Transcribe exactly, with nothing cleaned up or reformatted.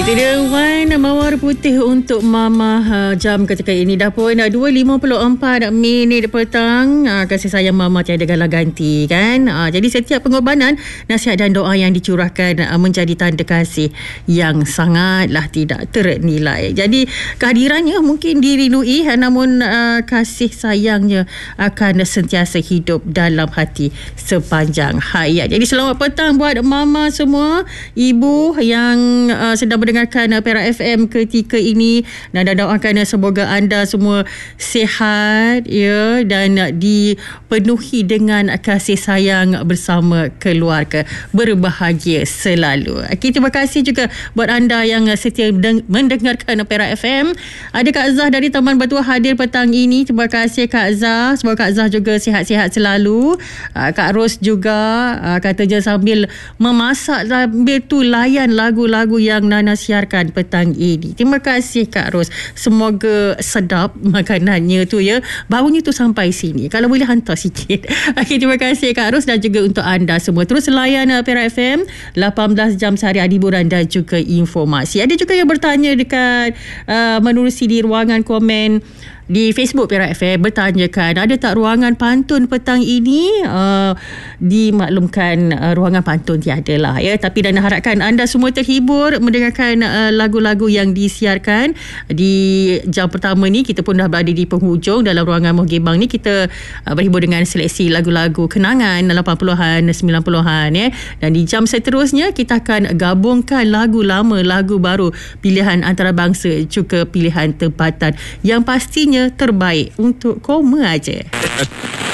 Itu dia Wan Mawar Putih untuk Mama. uh, Jam ketika ini dah pun uh, dua lima puluh empat minit petang. uh, Kasih sayang Mama tiada galah ganti kan. uh, Jadi setiap pengorbanan, nasihat dan doa yang dicurahkan uh, menjadi tanda kasih yang sangatlah tidak ternilai. Jadi kehadirannya mungkin dirindui, namun uh, kasih sayangnya akan sentiasa hidup dalam hati sepanjang hayat. Jadi selamat petang buat Mama semua, ibu yang uh, sedang mendengarkan Perak F M ketika ini, dan doakan semoga anda semua sihat ya, dan dipenuhi dengan kasih sayang bersama keluarga, berbahagia selalu. Okay, terima kasih juga buat anda yang setia mendengarkan Perak F M. Ada Kak Zah dari Taman Batu hadir petang ini. Terima kasih Kak Zah, semoga Kak Zah juga sihat-sihat selalu. Kak Ros juga katanya sambil memasak, sambil tu layan lagu-lagu yang Nana siarkan petang ini. Terima kasih Kak Ros. Semoga sedap makanannya tu ya. Baunya tu sampai sini. Kalau boleh hantar sikit. Okey, terima kasih Kak Ros, dan juga untuk anda semua. Terus layan uh, Perak F M lapan belas jam sehari, hiburan dan juga informasi. Ada juga yang bertanya dekat uh, menerusi di ruangan komen di Facebook Perak F M, bertanyakan ada tak ruangan pantun petang ini. uh, Dimaklumkan uh, ruangan pantun tiada lah ya, tapi dan harapkan anda semua terhibur mendengarkan uh, lagu-lagu yang disiarkan di jam pertama ni. Kita pun dah berada di penghujung dalam ruangan Mohgibang ni. Kita uh, berhibur dengan seleksi lagu-lagu kenangan lapan puluhan, sembilan puluhan ya. Dan di jam seterusnya kita akan gabungkan lagu lama, lagu baru, pilihan antarabangsa juga pilihan tempatan yang pastinya terbaik untuk koma aja.